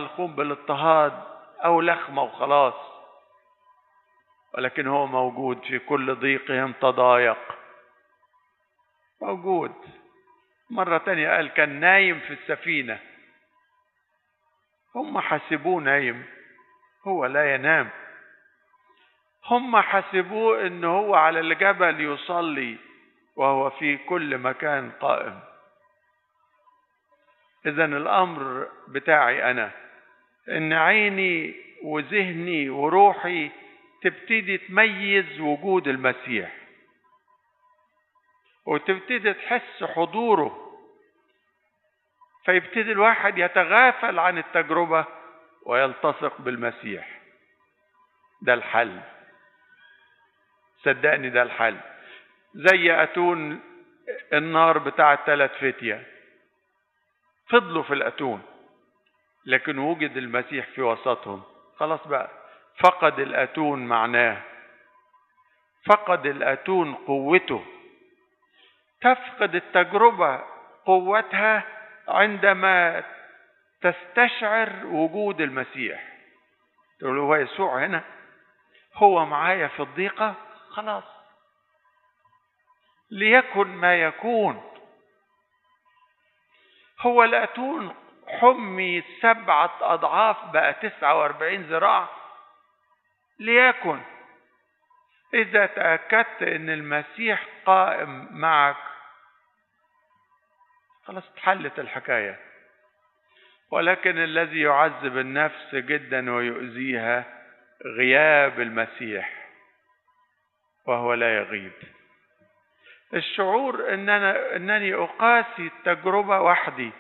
ملقوم بالاضطهاد أو لخمة وخلاص، ولكن هو موجود في كل ضيقهم تضايق، موجود. مرة تانية قال كان نايم في السفينة، هم حسبوه نايم، هو لا ينام. هم حسبوه إن هو على الجبل يصلي وهو في كل مكان قائم. إذن الأمر بتاعي أنا إن عيني وذهني وروحي تبتدي تميز وجود المسيح، وتبتدي تحس حضوره، فيبتدي الواحد يتغافل عن التجربة ويلتصق بالمسيح. ده الحل، صدقني ده الحل. زي أتون النار بتاع 3 فتية، فضلوا في الأتون لكن وجد المسيح في وسطهم. خلاص بقى، فقد الأتون معناه، فقد الأتون قوته. تفقد التجربة قوتها عندما تستشعر وجود المسيح. تقول له هو يسوع هنا، هو معايا في الضيقة، خلاص ليكن ما يكون. هو الأتون حمي 7 أضعاف، بقى 49 ذراع، ليكن. إذا تأكدت أن المسيح قائم معك خلاص اتحلت الحكاية. ولكن الذي يعذب النفس جدا ويؤذيها غياب المسيح، وهو لا يغيب. الشعور أنني أقاسي التجربة وحدي،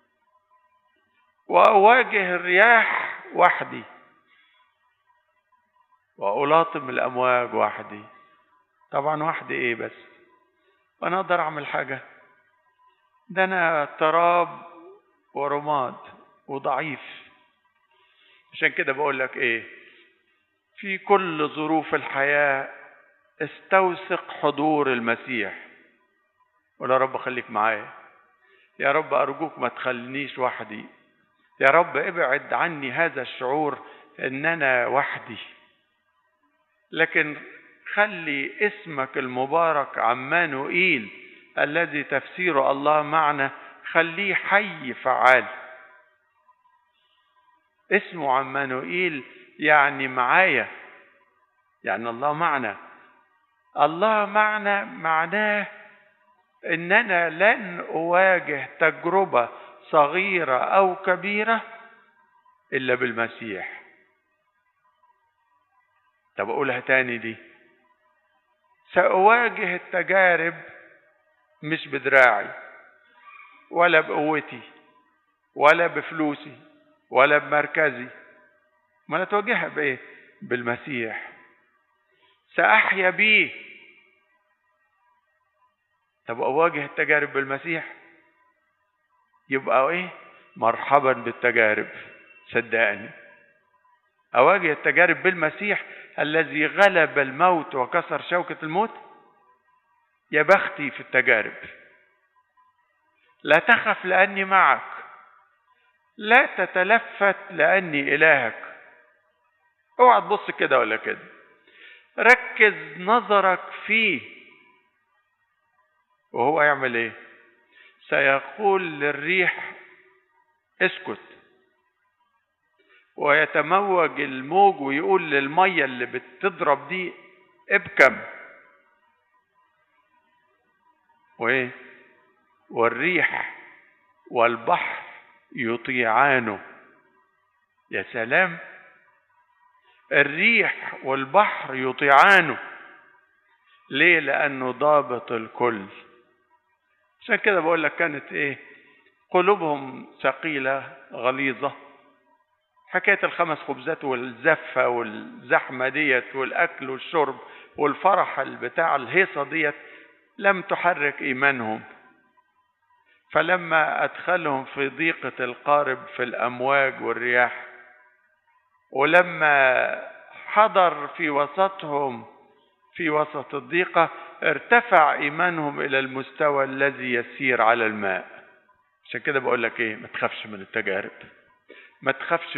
وأواجه الرياح وحدي، وألاطم الأمواج وحدي. طبعا وحدي إيه بس؟ وأنا أقدر أعمل حاجة؟ ده أنا تراب ورماد وضعيف. عشان كده بقول لك إيه، في كل ظروف الحياة استوثق حضور المسيح. ولا رب خليك معايا، يا رب أرجوك ما تخلينيش وحدي، يا رب ابعد عني هذا الشعور ان انا وحدي، لكن خلي اسمك المبارك عمانوئيل الذي تفسيره الله معنا، خليه حي فعال. اسمه عمانوئيل يعني معايا، يعني الله معنا. الله معنا معناه ان انا لن اواجه تجربة صغيرة او كبيرة الا بالمسيح. طب اقولها تاني دي، سأواجه التجارب مش بدراعي ولا بقوتي ولا بفلوسي ولا بمركزي، ما انا اتواجهها بايه؟ بالمسيح. سأحيا بيه. طب اواجه التجارب بالمسيح، يبقى ايه؟ مرحبا بالتجارب. صدقني اواجه التجارب بالمسيح الذي غلب الموت وكسر شوكة الموت. يا بختي في التجارب. لا تخف لأني معك، لا تتلفت لأني إلهك. اوعى تبص كده ولا كده، ركز نظرك فيه. وهو يعمل ايه؟ سيقول للريح اسكت، ويتموج الموج ويقول للمية اللي بتضرب دي ابكم. وايه؟ والريح والبحر يطيعانه. يا سلام، الريح والبحر يطيعانه. ليه؟ لأنه ضابط الكل. عشان كده بقول لك كانت ايه؟ قلوبهم ثقيلة غليظة. حكاية ال5 خبزات والزفة والزحمة ديت والأكل والشرب والفرح بتاع الهيصة ديت لم تحرك إيمانهم. فلما أدخلهم في ضيقة القارب في الأمواج والرياح، ولما حضر في وسطهم في وسط الضيقة، ارتفع إيمانهم إلى المستوى الذي يسير على الماء. عشان كده بقول لك إيه؟ ما تخافش من التجارب، ما تخافش